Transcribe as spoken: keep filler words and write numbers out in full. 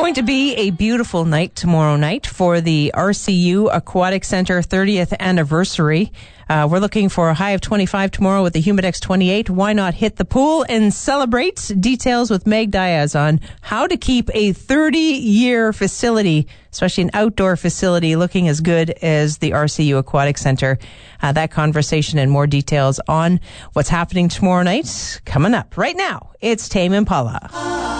going to be a beautiful night tomorrow night for the R C U Aquatic Center thirtieth anniversary. Uh, we're looking for a high of twenty-five tomorrow with the Humidex twenty-eight. Why not hit the pool and celebrate? Details with Meg Diaz on how to keep a thirty-year facility, especially an outdoor facility, looking as good as the R C U Aquatic Center. Uh, that conversation and more details on what's happening tomorrow night coming up. Right now, it's Tame Impala.